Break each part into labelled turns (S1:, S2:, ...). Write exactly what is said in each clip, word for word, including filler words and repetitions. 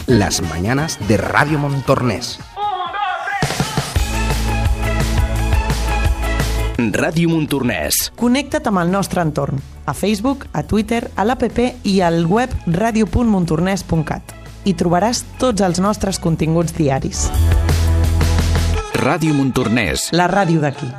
S1: las mañanas de Radio Montornès. Ràdio Montornès.
S2: Connecta't amb el nostre entorn, a Facebook, a Twitter, a l'app i al web radio punt montornès punt cat. Hi trobaràs tots els nostres continguts diaris.
S1: Ràdio Montornès.
S2: La ràdio d'aquí.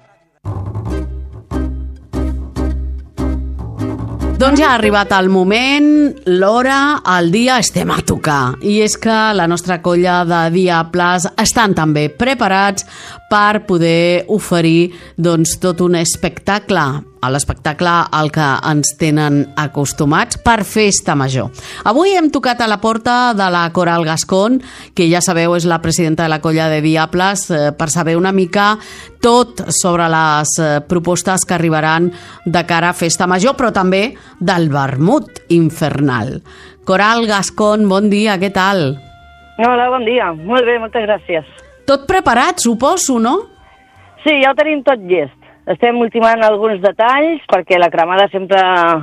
S3: Doncs ja ha arribat el moment, l'hora, el dia, estem a tocar. I és que la nostra colla de Diables estan també preparats per poder oferir doncs, tot un espectacle, a l'espectacle al que ens tenen acostumats per Festa Major. Avui hem tocat a la porta de la Coral Gascón, que ja sabeu és la presidenta de la colla de Diables, eh, per saber una mica tot sobre les eh, propostes que arribaran de cara a Festa Major, però també del vermut infernal. Coral Gascón, bon dia, què tal?
S4: Hola, bon dia. Molt bé, moltes gràcies.
S3: Tot preparat, suposo, no?
S4: Sí, ja ho tenim tot llest. Estem ultimant alguns detalls perquè la cremada sempre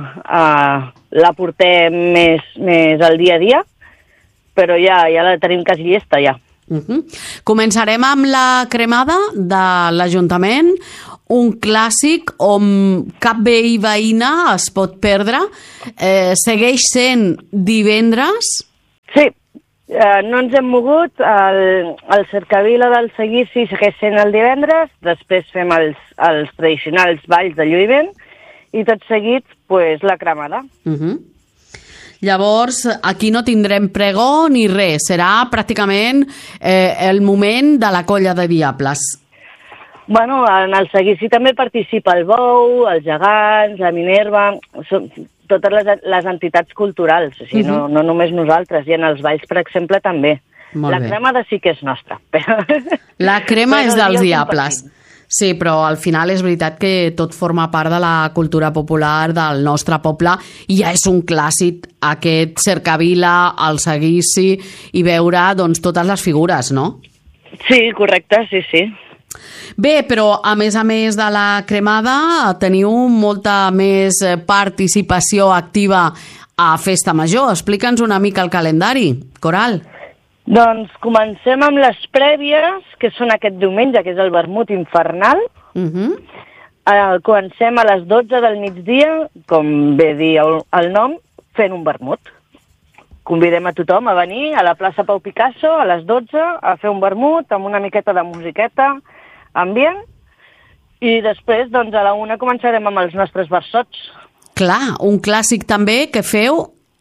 S4: eh, la portem més, més al dia a dia, però ja, ja la tenim quasi llesta, ja.
S3: Uh-huh. Començarem amb la cremada de l'Ajuntament, un clàssic on cap veí veïna es pot perdre. Eh, segueix sent divendres?
S4: Sí. Uh, no ens hem mogut, el, el cercavila del seguici segueix sent el divendres, després fem els, els tradicionals balls de lluïment i tot seguit pues, la cremada.
S3: Uh-huh. Llavors, aquí no tindrem pregó ni res, serà pràcticament eh, el moment de la colla de Diables.
S4: Bueno, en el seguici també participa el bou, els gegants, la Minerva, són totes les, les entitats culturals, o sigui, uh-huh. no, no només nosaltres, i en els balls, per exemple, també.
S3: Molt
S4: la
S3: bé.
S4: cremada sí que és nostra. Però...
S3: La crema
S4: però
S3: és dels Diables. Sí, però al final és veritat que tot forma part de la cultura popular del nostre poble i ja és un clàssic aquest cercavila, el seguici i veure doncs, totes les figures, no?
S4: Sí, correcte, sí, sí.
S3: Bé, però a més a més de la cremada teniu molta més participació activa a Festa Major. Explica'ns una mica el calendari, Coral.
S4: Doncs comencem amb les prèvies, que són aquest diumenge, que és el vermut infernal.
S3: Uh-huh.
S4: Eh, comencem a les dotze del migdia, com bé dir el, el nom, fent un vermut. Convidem a tothom a venir a la plaça Pau Picasso a les dotze a fer un vermut amb una miqueta de musiqueta, ambient, i després doncs, a la una començarem amb els nostres versots.
S3: Clar, un clàssic també que feu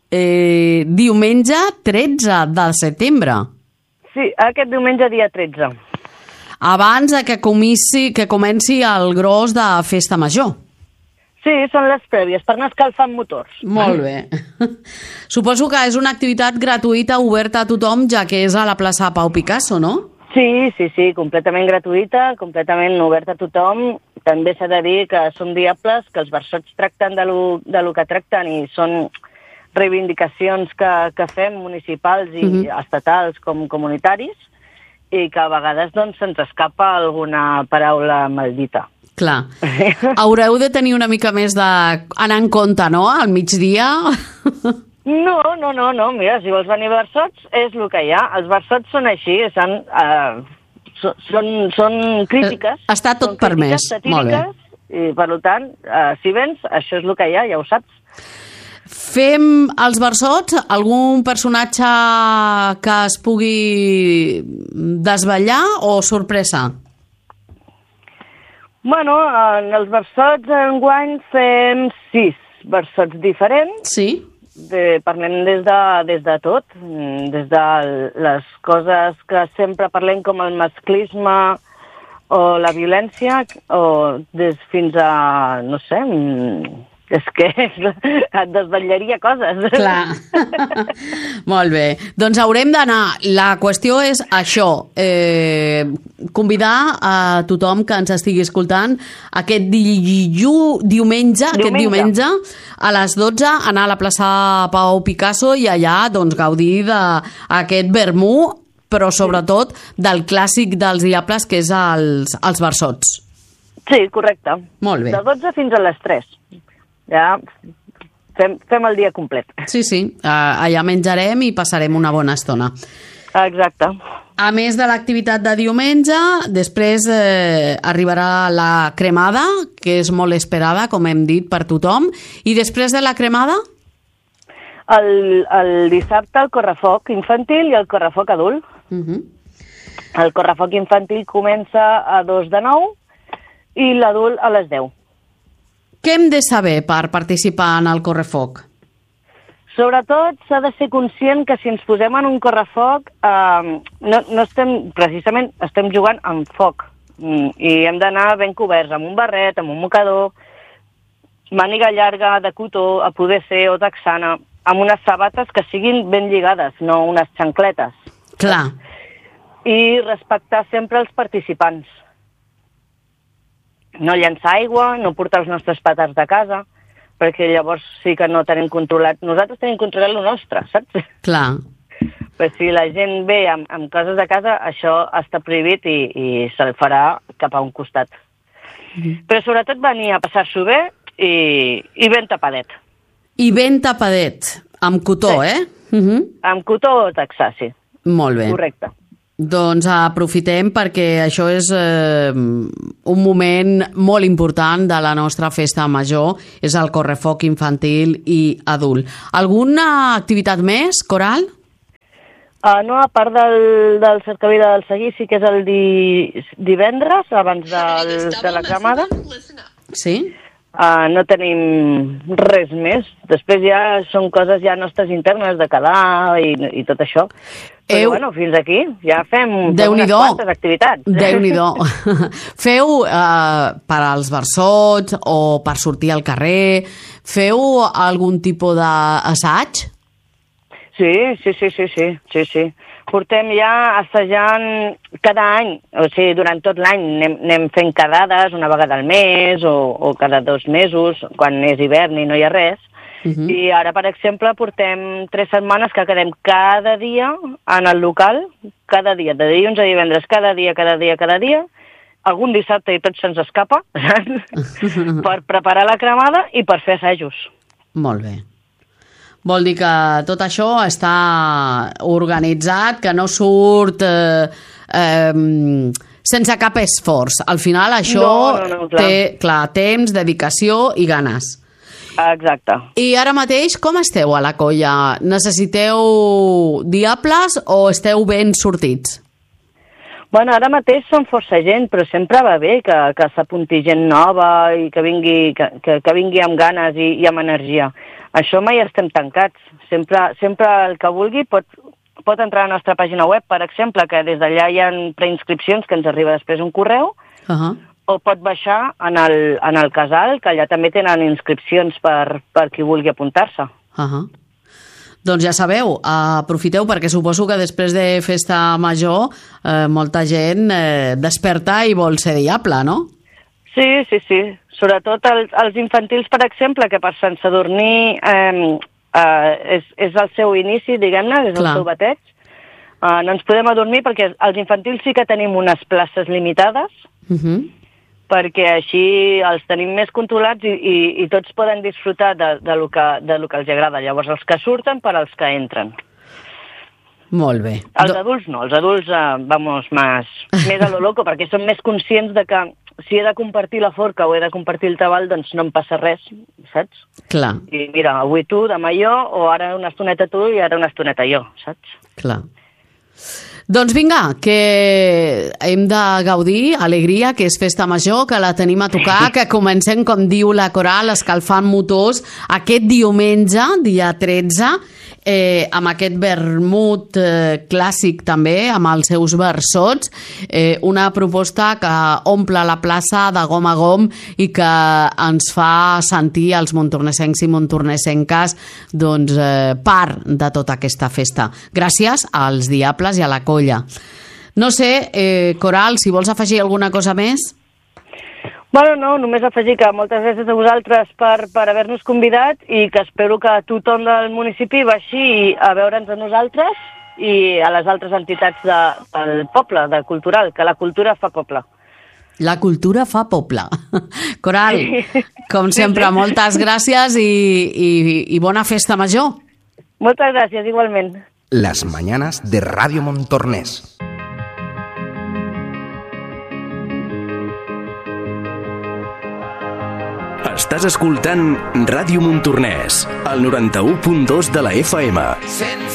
S3: eh, diumenge tretze de setembre.
S4: Sí, aquest diumenge dia tretze.
S3: Abans de que comenci, que comenci el gros de Festa Major.
S4: Sí, són les prèvies, per anar escalfant motors.
S3: Molt bé. Suposo que és una activitat gratuïta, oberta a tothom, ja que és a la plaça Pau Picasso, no?
S4: Sí, sí, sí, completament gratuïta, completament oberta a tothom. També s'ha de dir que som diables, que els versots tracten de lo, de lo que tracten i són reivindicacions que, que fem municipals i uh-huh. estatals com comunitaris i que a vegades doncs, se'ns escapa alguna paraula maldita.
S3: Clar. Haureu de tenir una mica més d'anar en compte, no?, al migdia.
S4: No, no, no, no, mira, si vols venir versots, és el que hi ha. Els versots són així, són, uh, són, són crítiques.
S3: Està tot permès, molt bé.
S4: I, per tant, uh, si vens, això és el que hi ha, ja ho saps.
S3: Fem els versots, algun personatge que es pugui desvetllar o sorpresa?
S4: Bueno, en els versots enguany fem sis versots diferents.
S3: Sí.
S4: De, parlem des de, des de tot, des de les coses que sempre parlem com el masclisme o la violència, o des fins a, no sé, és que et desvetllaria coses.
S3: Clar. Molt bé. Doncs haurem d'anar. La qüestió és això, eh, convidar a tothom que ens estigui escoltant aquest di diumenge, diumenge, aquest diumenge a les dotze, anar a la plaça Pau Picasso i allà doncs, gaudir d'aquest vermú, però sobretot del clàssic dels diables, que és els, els versots.
S4: Sí, correcte.
S3: Molt bé.
S4: De dotze fins a les tres. Ja fem, fem el dia complet.
S3: Sí, sí, allà menjarem i passarem una bona estona.
S4: Exacte.
S3: A més de l'activitat de diumenge, després eh, arribarà la cremada, que és molt esperada, com hem dit, per tothom. I després de la cremada?
S4: El, el dissabte el correfoc infantil i el correfoc adult.
S3: Uh-huh.
S4: El correfoc infantil comença a dos de nou i l'adult a les deu.
S3: Què hem de saber per participar en el correfoc?
S4: Sobretot s'ha de ser conscient que si ens posem en un correfoc eh, no, no estem, precisament estem jugant amb foc i hem d'anar ben coberts, amb un barret, amb un mocador, màniga llarga de cotó, a poder ser, o texana, amb unes sabates que siguin ben lligades, no unes xancletes.
S3: Clar.
S4: I respectar sempre els participants. No llançar aigua, no portar els nostres petards de casa, perquè llavors sí que no tenim controlat. Nosaltres tenim controlat el nostre, saps?
S3: Clar.
S4: Però si la gent ve amb, amb coses de casa, això està prohibit i, i se'l farà cap a un costat. Mm. Però sobretot venir a passar-s'ho bé i, i ben tapadet.
S3: I ben tapadet, amb cotó, sí. eh? Uh -huh.
S4: Amb cotó o texà, sí.
S3: Molt bé.
S4: Correcte.
S3: Doncs aprofitem perquè això és eh, un moment molt important de la nostra festa major, és el correfoc infantil i adult. Alguna activitat més, Coral?
S4: Uh, no, a part del, del cercavila del seguici, que és el di, divendres, abans del, de la cremada.
S3: Sí?
S4: Uh, no tenim res més. Després ja són coses ja nostres internes de quedar i, i tot això. Però
S3: Eu...
S4: bueno, fins aquí ja fem unes quantes activitats.
S3: Déu-n'hi-do. Feu eh, per als versots o per sortir al carrer, feu algun tipus d'assaig?
S4: Sí, sí, sí, sí, sí, sí, sí. Portem ja assajant cada any, o sigui, durant tot l'any anem, anem fent quedades una vegada al mes o, o cada dos mesos, quan és hivern i no hi ha res. Uh-huh. I ara, per exemple, portem tres setmanes que quedem cada dia en el local, cada dia, de dilluns a divendres, cada dia, cada dia, cada dia, algun dissabte i tot se'ns escapa, per preparar la cremada i per fer assajos.
S3: Molt bé. Vol dir que tot això està organitzat, que no surt eh, eh, sense cap esforç. Al final això
S4: no, no, no, clar.
S3: té clar, temps, dedicació i ganes.
S4: Exacte.
S3: I ara mateix com esteu a la colla? Necessiteu diables o esteu ben sortits?
S4: Bueno, ara mateix som força gent, però sempre va bé que, que s'apunti gent nova i que vingui, que, que, que vingui amb ganes i, i amb energia. Això mai estem tancats. Sempre, sempre el que vulgui pot, pot entrar a la nostra pàgina web, per exemple, que des d'allà hi ha preinscripcions que ens arriba després un correu, uh-huh. o pot baixar en el, en el casal, que allà també tenen inscripcions per, per qui vulgui apuntar-se.
S3: Uh-huh. Doncs ja sabeu, aprofiteu perquè suposo que després de festa major eh, molta gent eh, desperta i vol ser diable, no?
S4: Sí, sí, sí. Sobretot els, els infantils, per exemple, que per Sant Sadurní eh, eh, és, és el seu inici, diguem-ne, és Clar. el seu bateig. Eh, no ens podem adormir perquè els infantils sí que tenim unes places limitades, uh-huh. perquè així els tenim més controlats i, i, i tots poden disfrutar de, de, lo que, de lo que els agrada. Llavors, els que surten per als que entren.
S3: Molt bé.
S4: Els Do... adults no, els adults, eh, vamos, más, més a lo loco, perquè són més conscients de que si he de compartir la forca o he de compartir el tabal, doncs no em passa res, saps?
S3: Clar.
S4: I mira, avui tu, demà jo, o ara una estoneta tu i ara una estoneta jo, saps?
S3: Clar. Doncs vinga, que hem de gaudir, alegria, que és festa major, que la tenim a tocar, que comencem, com diu la Coral, escalfant motors aquest diumenge, dia tretze, eh, amb aquest vermut eh, clàssic també, amb els seus versots, eh, una proposta que omple la plaça de gom a gom i que ens fa sentir els montornesencs i montornesenques doncs, eh, part de tota aquesta festa. Gràcies als diables i a la colla. No sé, eh, Coral, si vols afegir alguna cosa més?
S4: Bueno, no, només afegir que moltes gràcies a vosaltres per, per haver-nos convidat i que espero que tothom del municipi baixi a veure'ns a nosaltres i a les altres entitats de, del poble, de cultural, que la cultura fa poble.
S3: La cultura fa poble. Coral, com sempre, moltes gràcies i, i, i bona festa major.
S4: Moltes gràcies, igualment.
S1: Las mañanas de Radio Montornès. Estàs escoltant Ràdio Montornès, al noranta-u punt dos de la F M.